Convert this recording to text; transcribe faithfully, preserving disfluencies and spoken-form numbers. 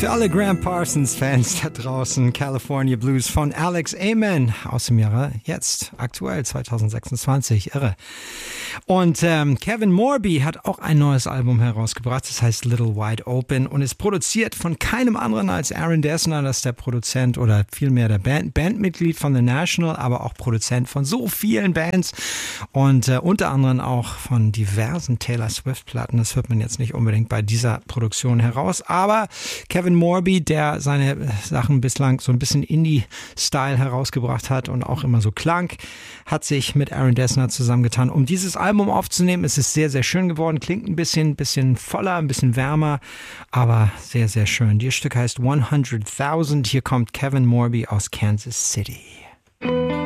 Für alle Graham Parsons-Fans da draußen, California Blues von Alex Amen aus dem Jahre jetzt, aktuell zwanzig sechsundzwanzig, irre. Und ähm, Kevin Morby hat auch ein neues Album herausgebracht, das heißt Little Wide Open und ist produziert von keinem anderen als Aaron Dessner, das ist der Produzent oder vielmehr der Band, Bandmitglied von The National, aber auch Produzent von so vielen Bands und äh, unter anderem auch von diversen Taylor Swift-Platten. Das hört man jetzt nicht unbedingt bei dieser Produktion heraus, aber Kevin Morby, der seine Sachen bislang so ein bisschen Indie-Style herausgebracht hat und auch immer so klang, hat sich mit Aaron Dessner zusammengetan, um dieses Album aufzunehmen. Es ist sehr, sehr schön geworden, klingt ein bisschen, bisschen voller, ein bisschen wärmer, aber sehr, sehr schön. Das Stück heißt hunderttausend. Hier kommt Kevin Morby aus Kansas City.